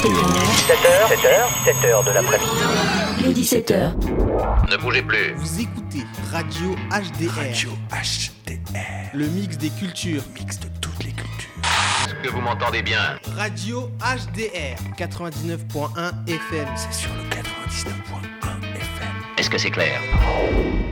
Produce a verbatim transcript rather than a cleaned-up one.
dix-sept heures, sept heures, sept heures de l'après-midi. Il est dix-sept heures. Ne bougez plus. Vous écoutez Radio H D R. Radio H D R. Le mix des cultures. Mix de toutes les cultures. Est-ce que vous m'entendez bien? Radio H D R quatre-vingt-dix-neuf point un F M. C'est sur le quatre-vingt-dix-neuf point un F M. Est-ce que c'est clair?